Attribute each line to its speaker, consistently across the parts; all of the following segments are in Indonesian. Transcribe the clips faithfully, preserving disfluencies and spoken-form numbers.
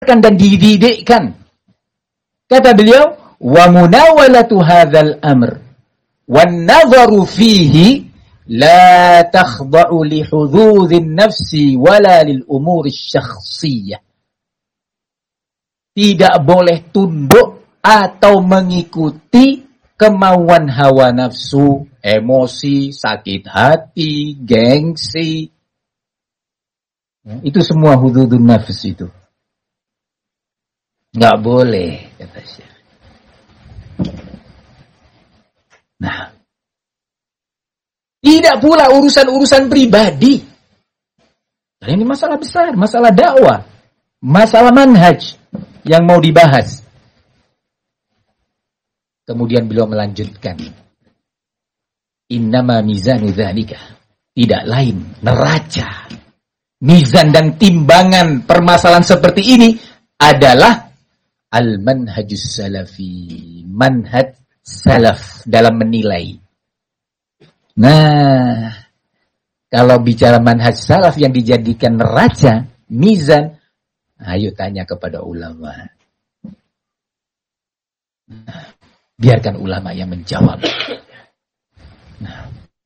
Speaker 1: dan dididikkan. Kata beliau, wa munawalatu hadzal amr wan nadharu fihi la takhda'u li hududhin nafsi wala lil umuri syakhsiyah. Tidak boleh tunduk atau mengikuti kemauan hawa nafsu, emosi, sakit hati, gengsi. Itu semua hududun nafs itu. Nggak boleh, kata Syekh. Nah, tidak pula urusan-urusan pribadi. Dan ini masalah besar, masalah dakwah, masalah manhaj yang mau dibahas. Kemudian beliau melanjutkan, innama mizanu dzalika, tidak lain neraca, mizan dan timbangan permasalahan seperti ini adalah al-manhajus salafi, manhaj salaf dalam menilai. Nah, kalau bicara manhaj salaf yang dijadikan neraca, mizan, ayo tanya kepada ulama. Nah, biarkan ulama yang menjawab. Nah,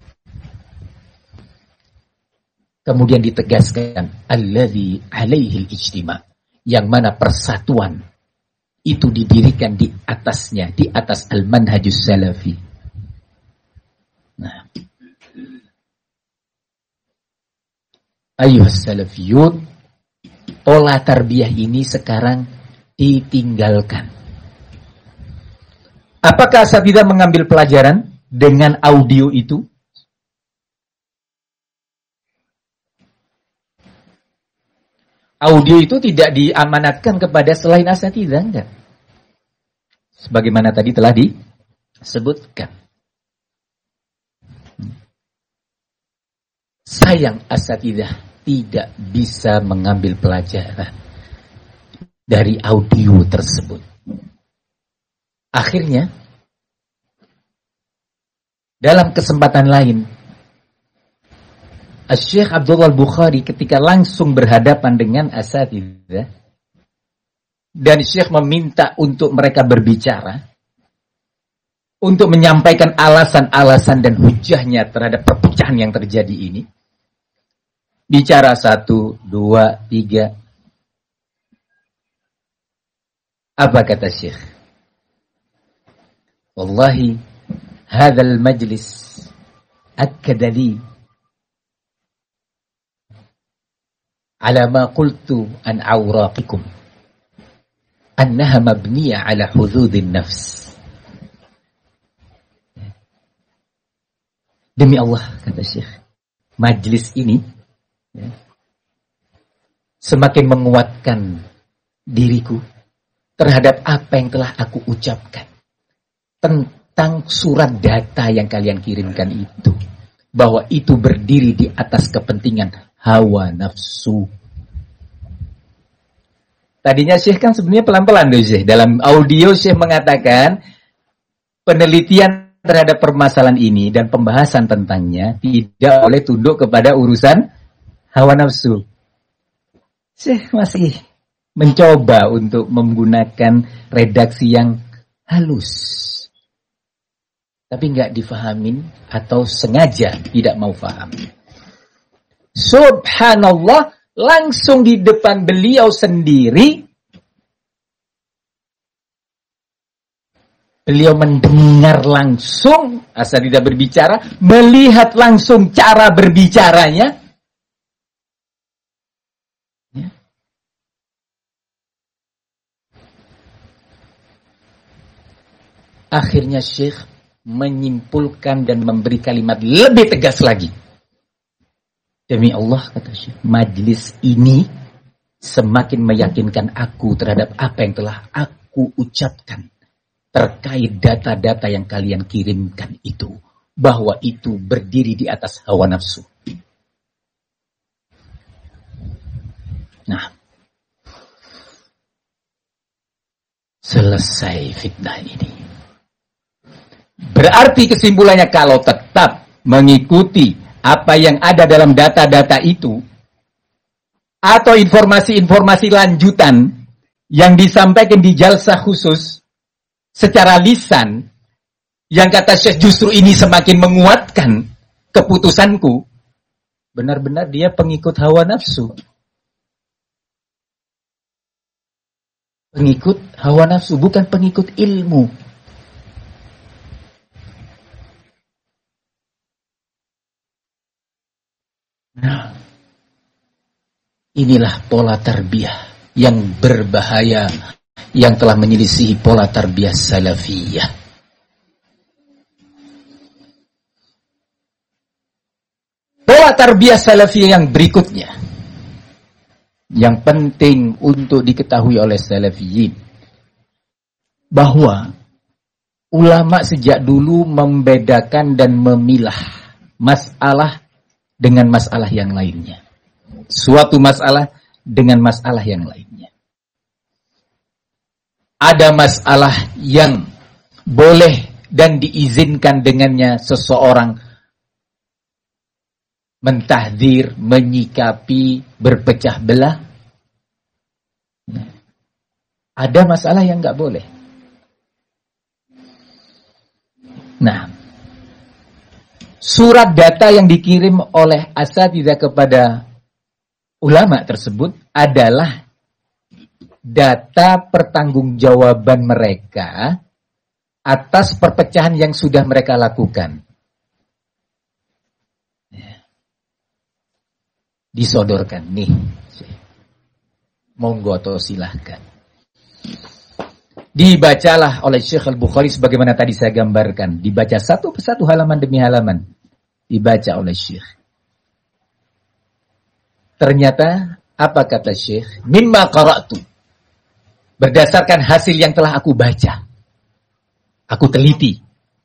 Speaker 1: kemudian ditegaskan alladzi alaihi al-ijtima', yang mana persatuan itu didirikan di atasnya, di atas al-manhajus salafi. Nah, ayuhas salafiyun, pola tarbiyah ini sekarang ditinggalkan. Apakah asatidzah mengambil pelajaran dengan audio itu? Audio itu tidak diamanatkan kepada selain asatidzah, enggak. Sebagaimana tadi telah disebutkan. Sayang asatidzah tidak bisa mengambil pelajaran dari audio tersebut. Akhirnya, dalam kesempatan lain, Syekh Abdullah Al-Bukhari ketika langsung berhadapan dengan asatidzah dan Syekh meminta untuk mereka berbicara untuk menyampaikan alasan-alasan dan hujahnya terhadap perpecahan yang terjadi ini. Bicara satu, dua, tiga. Apa kata Syekh? Wallahi, hadzal majlis akkadali ala ma qultu an awraqikum annaha mabniyah ala hududin nafs. Demi Allah, kata Syekh, majlis ini ya, semakin menguatkan diriku terhadap apa yang telah aku ucapkan tentang surat data yang kalian kirimkan itu, bahwa itu berdiri di atas kepentingan hawa nafsu. Tadinya Syekh kan sebenarnya pelan-pelan tuh Syekh. Dalam audio Syekh mengatakan penelitian terhadap permasalahan ini dan pembahasan tentangnya tidak boleh tunduk kepada urusan hawa nafsu. Syekh masih mencoba untuk menggunakan redaksi yang halus. Tapi nggak difahamin atau sengaja tidak mau faham. Subhanallah, langsung di depan beliau sendiri, beliau mendengar langsung, asal tidak berbicara, melihat langsung cara berbicaranya. Ya. Akhirnya Syekh menyimpulkan dan memberi kalimat lebih tegas lagi. Demi Allah, kata Syekh, majlis ini semakin meyakinkan aku terhadap apa yang telah aku ucapkan terkait data-data yang kalian kirimkan itu, bahwa itu berdiri di atas hawa nafsu. Nah, selesai fitnah ini. Berarti kesimpulannya, kalau tetap mengikuti apa yang ada dalam data-data itu, atau informasi-informasi lanjutan yang disampaikan di jalsah khusus secara lisan, yang kata Syekh justru ini semakin menguatkan keputusanku, benar-benar dia pengikut hawa nafsu. Pengikut hawa nafsu, bukan pengikut ilmu. Nah, inilah pola tarbiyah yang berbahaya, yang telah menyelisihi pola tarbiyah salafiyah. Pola tarbiyah salafiyah yang berikutnya, yang penting untuk diketahui oleh salafiyin, bahwa ulama sejak dulu membedakan dan memilah masalah dengan masalah yang lainnya. Suatu masalah dengan masalah yang lainnya. Ada masalah yang boleh dan diizinkan dengannya seseorang mentahdir, menyikapi, berpecah belah. Ada masalah yang nggak boleh. Nah, surat data yang dikirim oleh asatidzah kepada ulama tersebut adalah data pertanggungjawaban mereka atas perpecahan yang sudah mereka lakukan. Disodorkan nih, monggo atau silahkan. Dibacalah oleh Syekh Al-Bukhari sebagaimana tadi saya gambarkan. Dibaca satu persatu, halaman demi halaman. Dibaca oleh Syekh. Ternyata, apa kata Syekh? Mimma qara'tu. Berdasarkan hasil yang telah aku baca. Aku teliti.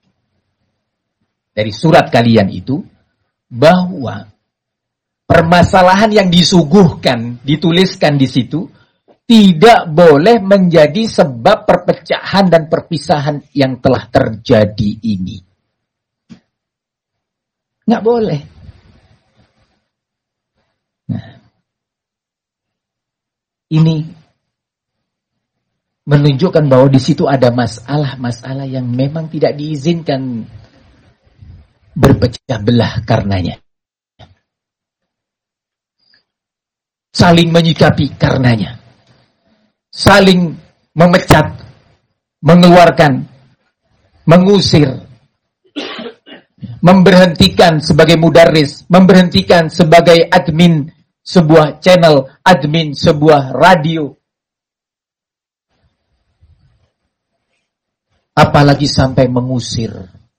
Speaker 1: Dari surat kalian itu, bahwa permasalahan yang disuguhkan, dituliskan di situ, tidak boleh menjadi sebab perpecahan dan perpisahan yang telah terjadi ini. Nggak boleh. Nah, ini menunjukkan bahwa di situ ada masalah-masalah yang memang tidak diizinkan berpecah belah karenanya. Saling menyikapi karenanya. Saling memecat, mengeluarkan, mengusir, memberhentikan sebagai mudarris, memberhentikan sebagai admin sebuah channel, admin sebuah radio. Apalagi sampai mengusir,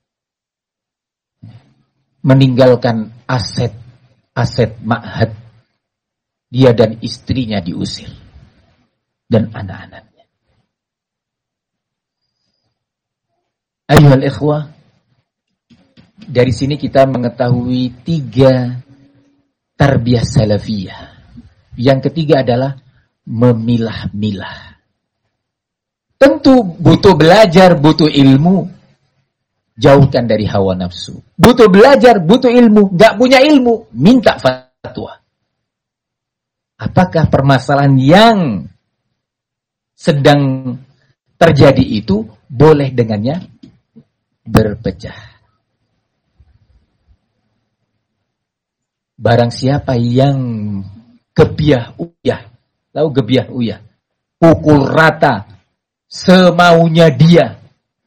Speaker 1: meninggalkan aset-aset ma'had. Dia dan istrinya diusir. Dan anak-anaknya. Ayuhal ikhwah, dari sini kita mengetahui tiga tarbiyah salafiyah. Yang ketiga adalah memilah-milah. Tentu butuh belajar, butuh ilmu. Jauhkan dari hawa nafsu. Butuh belajar, butuh ilmu. Gak punya ilmu, minta fatwa. Apakah permasalahan yang sedang terjadi itu boleh dengannya berpecah? Barang siapa yang gebiah uyah, tahu gebiah uyah, pukul rata semaunya dia,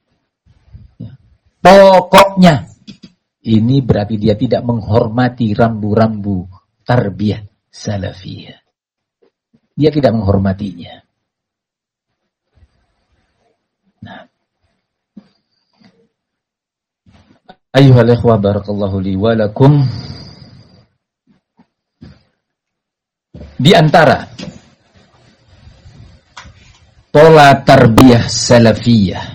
Speaker 1: pokoknya, ini berarti dia tidak menghormati rambu-rambu tarbiyah salafiyah. Dia tidak menghormatinya. Nah, ayyuhal ikhwah barakallahu li wa lakum. Di antara pola tarbiyah salafiyah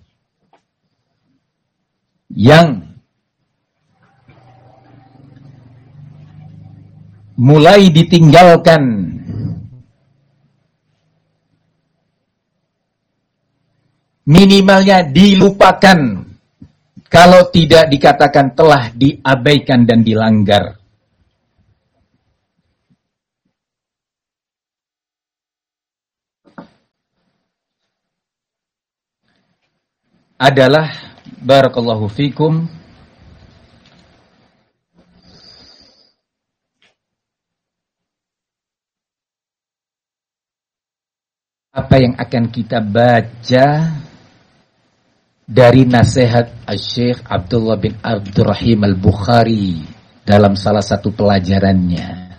Speaker 1: yang mulai ditinggalkan minimalnya dilupakan, kalau tidak dikatakan telah diabaikan dan dilanggar. adalah barakallahu fikum apa yang akan kita baca dari nasihat Syekh Abdullah bin Abdurrahim Al-Bukhari dalam salah satu pelajarannya.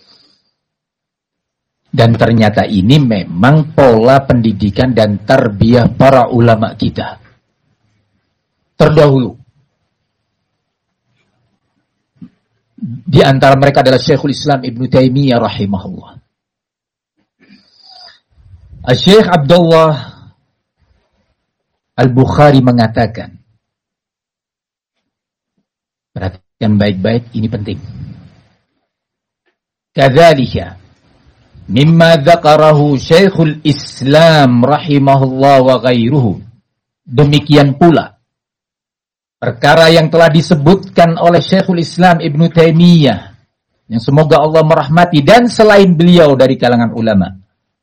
Speaker 1: Dan ternyata ini memang pola pendidikan dan tarbiyah para ulama kita terdahulu. Di antara mereka adalah Syekhul Islam Ibnu Taimiyah rahimahullah. Syekh Abdullah Al-Bukhari mengatakan, perhatikan baik-baik, ini penting. Kadzalika mimma dzakarahu Syekhul Islam rahimahullah wa ghairuhu. Demikian pula perkara yang telah disebutkan oleh Syekhul Islam Ibnu Taimiyah, yang semoga Allah merahmati, dan selain beliau dari kalangan ulama.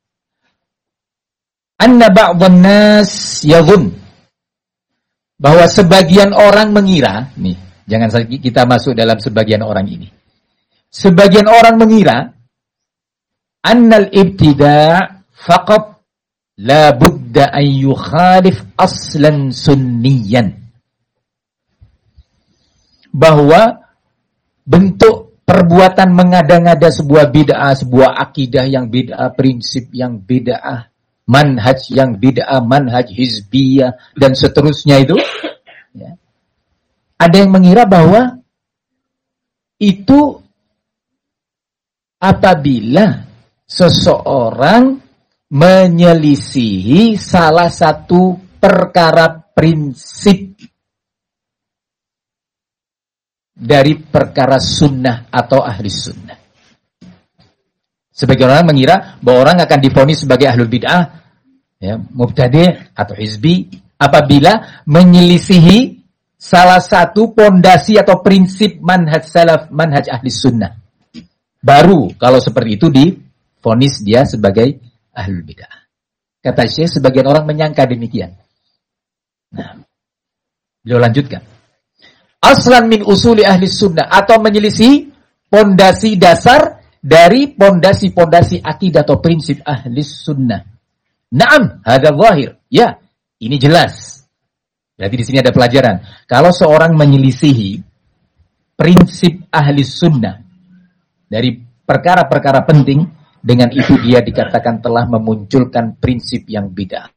Speaker 1: Anna ba'dhan nas yadhun, bahwa sebagian orang mengira, nih, jangan kita masuk dalam sebagian orang ini. Sebagian orang mengira annal ibtida' faqat la budda an yukhalif aslan sunniyan. Bahwa bentuk perbuatan mengada-ngada sebuah bid'ah, sebuah akidah yang bid'ah, prinsip yang bid'ah, manhaj yang bid'ah, manhaj hizbiyah, dan seterusnya itu, ya, ada yang mengira bahwa itu apabila seseorang menyelisihi salah satu perkara prinsip dari perkara sunnah atau ahli sunnah. Sebagian orang mengira bahwa orang akan divonis sebagai ahlul bid'ah, ya, mubtadi' atau hizbi apabila menyelisihi salah satu pondasi atau prinsip manhaj salaf, manhaj ahli sunnah. Baru kalau seperti itu divonis dia sebagai ahlul bid'ah. Kata Syekh, sebagian orang menyangka demikian. Nah, beliau lanjutkan. Aslan min usuli ahli sunnah, atau menyelisihi pondasi dasar dari pondasi-pondasi akidah atau prinsip ahli sunnah. Naam, hadza zahir. Ya, ini jelas. Berarti di sini ada pelajaran. Kalau seorang menyelisihi prinsip ahli sunnah dari perkara-perkara penting, dengan itu dia dikatakan telah memunculkan prinsip yang bid'ah.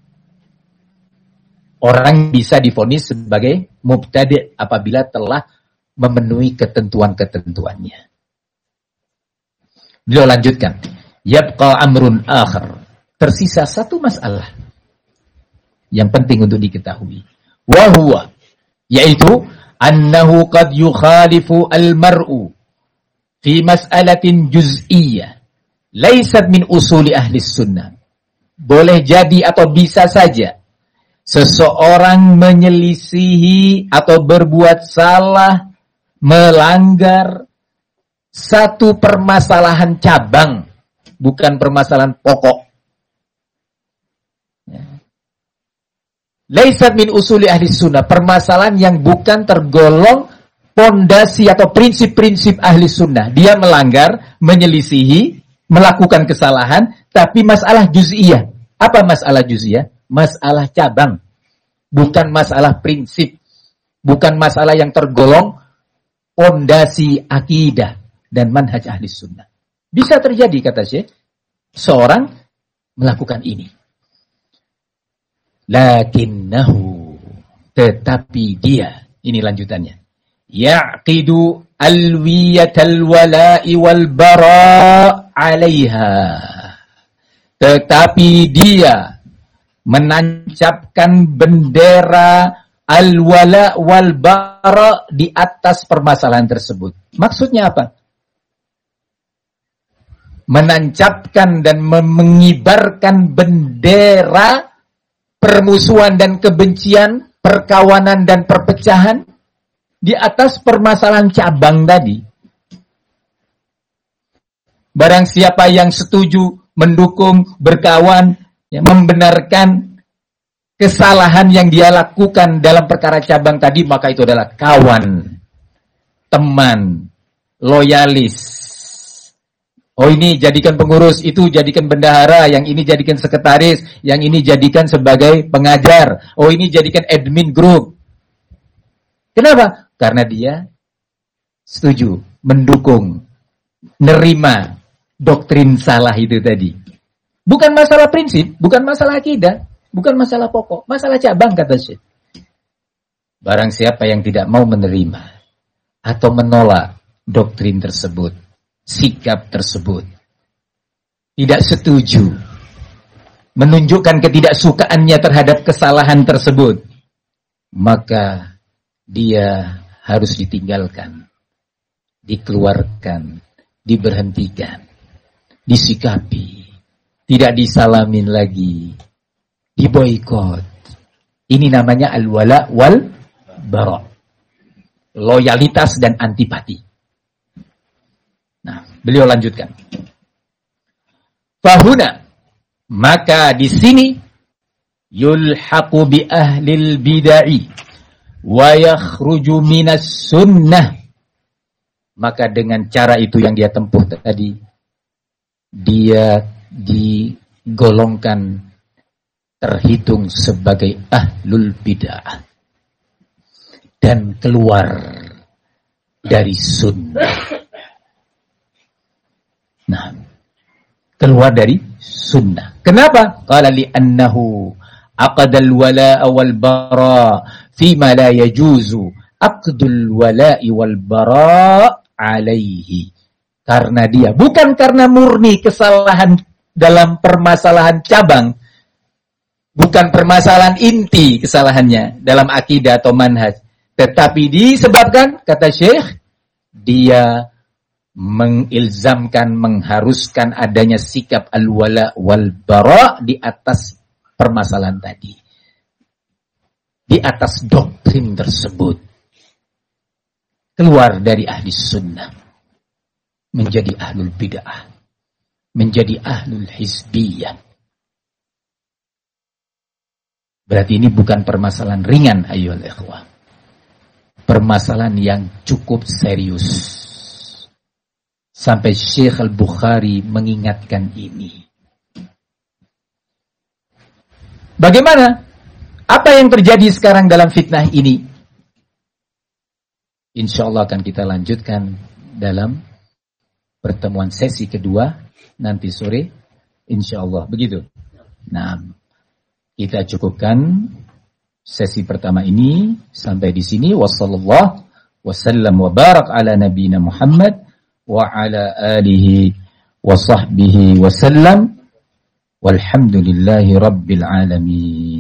Speaker 1: Orang bisa divonis sebagai mubtadi' apabila telah memenuhi ketentuan-ketentuannya. Beliau lanjutkan, yabqa amrun akhar, tersisa satu masalah yang penting untuk diketahui, wa huwa, yaitu annahu qad yukhalifu al-mar'u fi mas'alatin juz'iyyah laysat min usuli ahli sunnah. Boleh jadi atau bisa saja seseorang menyelisihi atau berbuat salah, melanggar satu permasalahan cabang, bukan permasalahan pokok. Laisat min usuli ahli sunnah, permasalahan yang bukan tergolong pondasi atau prinsip-prinsip ahli sunnah. Dia melanggar, menyelisihi, melakukan kesalahan, tapi masalah juz'iyah. Apa masalah juz'iyah? Masalah cabang, bukan masalah prinsip, bukan masalah yang tergolong pondasi akidah dan manhaj ahli sunnah. Bisa terjadi, kata Syekh, seorang melakukan ini. Lakinnahu, tetapi dia, ini lanjutannya, yaqidu alwiyatal wala'i wal bara' alaiha, tetapi dia menancapkan bendera al-wala wal bara di atas permasalahan tersebut. Maksudnya apa? Menancapkan dan mengibarkan bendera permusuhan dan kebencian, perkawanan dan perpecahan di atas permasalahan cabang tadi. Barang siapa yang setuju, mendukung, berkawan, ya, membenarkan kesalahan yang dia lakukan dalam perkara cabang tadi, maka itu adalah kawan, teman, loyalis. Oh ini jadikan pengurus, itu jadikan bendahara, yang ini jadikan sekretaris, yang ini jadikan sebagai pengajar. Oh ini jadikan admin grup. Kenapa? Karena dia setuju, mendukung, nerima doktrin salah itu tadi. Bukan masalah prinsip, bukan masalah akidah, bukan masalah pokok, masalah cabang kata Syekh. Barang siapa yang tidak mau menerima atau menolak doktrin tersebut, sikap tersebut, tidak setuju, menunjukkan ketidaksukaannya terhadap kesalahan tersebut, maka dia harus ditinggalkan, dikeluarkan, diberhentikan, disikapi, tidak disalamin lagi, diboikot. Ini namanya al-wala wal bara, loyalitas dan antipati. Nah, beliau lanjutkan. Fahuna, maka di sini yulhaqu bi ahlil bid'ah wa yakhruju minas sunnah. Maka dengan cara itu yang dia tempuh tadi, dia digolongkan, terhitung sebagai ahlul bid'ah dan keluar dari sunnah. Nah, keluar dari sunnah. Kenapa? Qala li'annahu aqadal wala'a wal bara' fima la yajuzu aqdul wala'i wal bara' alaihi. Karena dia, bukan karena murni kesalahan dalam permasalahan cabang, bukan permasalahan inti kesalahannya dalam akidah atau manhaj, tetapi disebabkan, kata Syekh, dia mengilzamkan, mengharuskan adanya sikap al-wala wal bara' di atas permasalahan tadi, di atas doktrin tersebut. Keluar dari ahli sunnah, menjadi ahlul bid'ah, menjadi ahlul hizbiyah. Berarti ini bukan permasalahan ringan, ayyuhal ikhwah. Permasalahan yang cukup serius. Sampai Syekh Al-Bukhari mengingatkan ini. Bagaimana? Apa yang terjadi sekarang dalam fitnah ini? Insya Allah akan kita lanjutkan dalam pertemuan sesi kedua nanti sore. Insya Allah. Begitu. Nah, kita cukupkan sesi pertama ini sampai di sini. Wassallallahu wasallam wa barak ala nabiyina Muhammad wa ala alihi wa sahbihi wa sallam walhamdulillahi rabbil alamin.